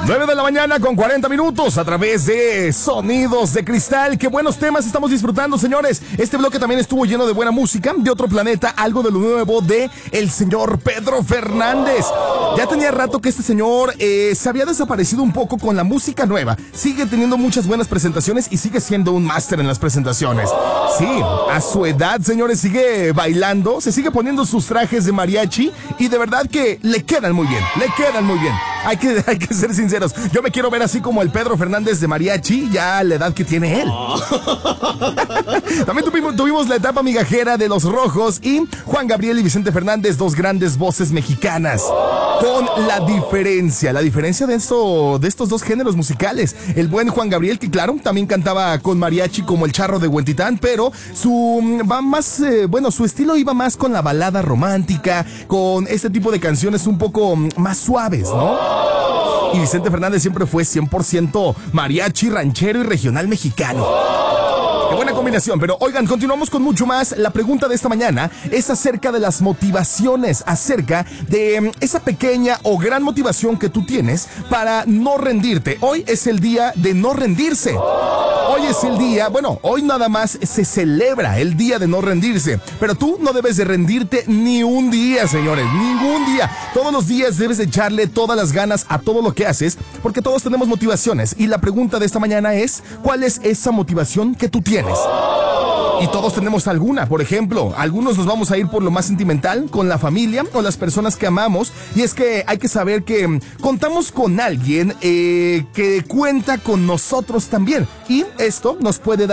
9 de la mañana con 40 minutos a través de Sonidos de Cristal. Qué buenos temas estamos disfrutando, señores. Este bloque también estuvo lleno de buena música, de otro planeta, algo de lo nuevo de el señor Pedro Fernández. Ya tenía rato que este señor se había desaparecido un poco con la música nueva. Sigue teniendo muchas buenas presentaciones y sigue siendo un máster en las presentaciones. Sí, a su edad, señores, sigue bailando, se sigue poniendo sus trajes de mariachi y de verdad que le quedan muy bien, Hay que ser sinceros. Yo me quiero ver así como el Pedro Fernández de mariachi, ya a la edad que tiene él. También tuvimos la etapa migajera de Los Rojos y Juan Gabriel y Vicente Fernández, dos grandes voces mexicanas. Con la diferencia de estos dos géneros musicales. El buen Juan Gabriel, que claro, también cantaba con mariachi como el Charro de Huentitán, pero su estilo iba más con la balada romántica, con este tipo de canciones un poco más suaves, ¿no? Y Vicente Fernández siempre fue 100% mariachi, ranchero y regional mexicano. Qué buena combinación, pero oigan, continuamos con mucho más. La pregunta de esta mañana es acerca de las motivaciones, acerca de esa pequeña o gran motivación que tú tienes para no rendirte. Hoy es el día de no rendirse. Hoy nada más se celebra el día de no rendirse, pero tú no debes de rendirte ni un día, señores, ningún día. Todos los días debes de echarle todas las ganas a todo lo que haces, porque todos tenemos motivaciones. Y la pregunta de esta mañana es, ¿cuál es esa motivación que tú tienes? Y todos tenemos alguna. Por ejemplo, algunos nos vamos a ir por lo más sentimental, con la familia o las personas que amamos. Y es que hay que saber que contamos con alguien que cuenta con nosotros también. Y esto nos puede dar